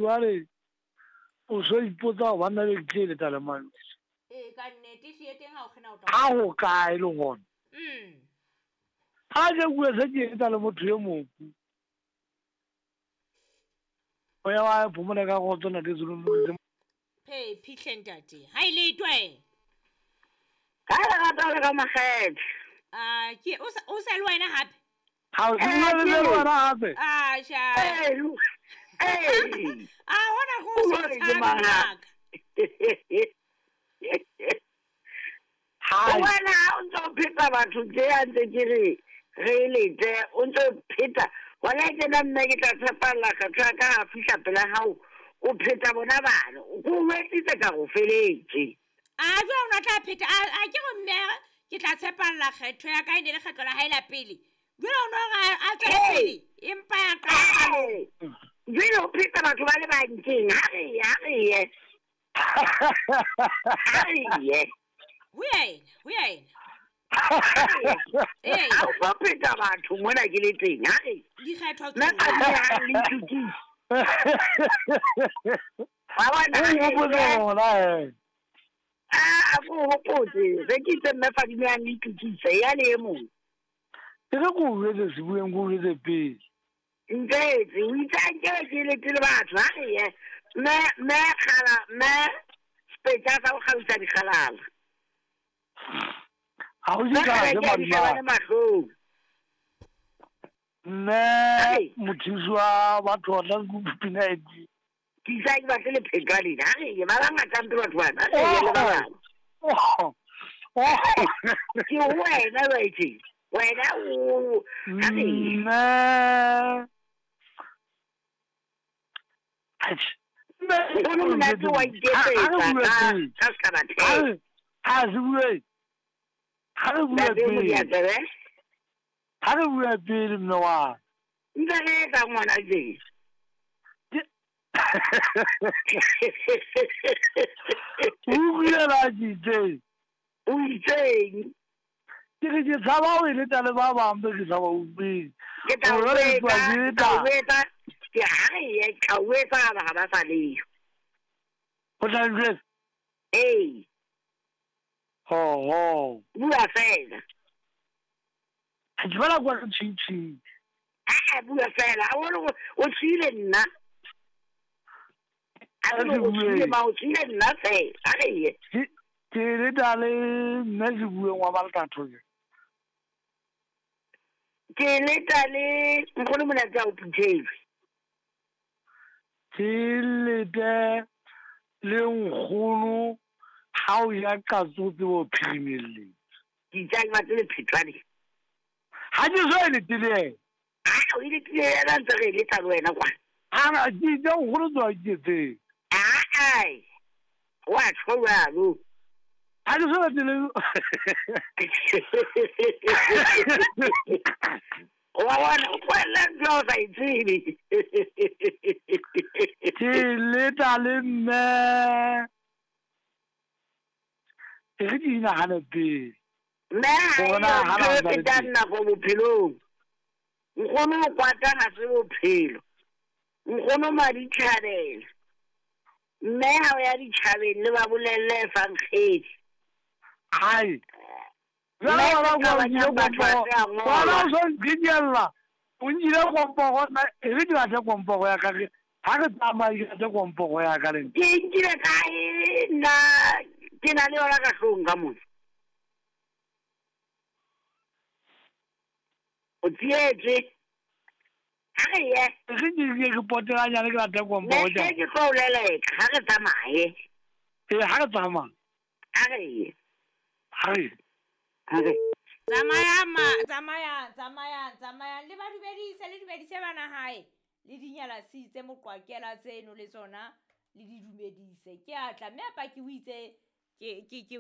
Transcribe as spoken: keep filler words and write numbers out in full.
jwale o so ipotsa go banna le ke le tala man e ka nnete se teng ha o khena o ta a go kae le gona mm a ke bua se ke tala motho yo moku o ya wa phumona ka go tsona ke zulu lu phe phitlhentate ha ile itwe ka ga ta ga magetse a ke o sa o sa le wena hape ha o le le wena hape a sha eh eh a hona go se tshabaka ha wena o ntse o pheta batho ke a ntse ke re re lete o ntse o pheta wala ke nna nna ke tla tsapalla ka tla ka fihla pela hao o pheta bona bana o go wetitse ka go feletse a jwa ona tla pheta a ke go mme ke tla tshepalla kgetho ya ka ine le kgetlo la haela pele jwa ona ga a tswa pele empa ya ka jwa o pheta batho ba le bantseng ha re ya re ye ha re ye Huyen, huyen. Eh, a o ba pheta batho mona ke le teng ha re di kgetho nna ka ya le tuti ba bona o bona eh a go hopotse re ke tsena fa di ya le tuti se ya le mo ke go go le se bueng go le pe Ndetse o itse ke le tile batho ha re ye me me khala me spetsa sa go khalisa di khalala ha o di ka se ba nne mothuswa batho wa tla go pina edi ke sa di batla le phekane ha re ye ba banga tante batho bana re ye le ba bang oh ke wena ba itse wena o ha re nne o no na tlo wa iketsa ka ka ba the ha se bue ha re bua pele ha re bua pele mme wa nda le ka ngwana je o bua la ditse o itse ke ke ke tsaba o ile tale ba ba mbe ke tsaba o be ke ta o weta ta weta ke ha ye ka weta ba ba sa le o tla le eh ho ho bua fela a di bala kwa tshitshi a bua fela a wona o tsile nna a le o tsile ma o tsile nna fela a re ye ke le tale nna se bue ngwa ba le ka thoke ke le tale go le mona tsa o putshebe ke le te le ngolo ha o ya ka tsotse o phirimelle ke tsa ba tsele phitwane ha di zo ile tile a o ile tile ya ntse re le tsa wena kwa a di tsa ngolo tswa ke tse a ai wa tshwa lo ha di zo tile wa wana kwela ndo sa itsini ke le tale mme ke di na hana pe na ha ke dana go bophelo ngono kwata ga se bophelo ngono madi tšhabela mme ha ya di tšhabeng le ba bolelle fangkhedi ai la la la la so dinyalla o nyile kompo na e re di batla kompo ya ka re ha re tsamaya ke tsa kompo ya ka le ke nkile kae na ke na le ona ka hlonga mo o tietse ha re ye re di ke potela nyane ke tsa kompo ja ke go lele ha re tsamaye e ha re tsamaya ha re ye ha re okay Zamaya ma zamaya zamaya zamaya le ba dubedise le dubedise bana hae le dinyala se itse moqwakela tseno le tsona le di dumedise ke atla mme pa ke o itse ke ke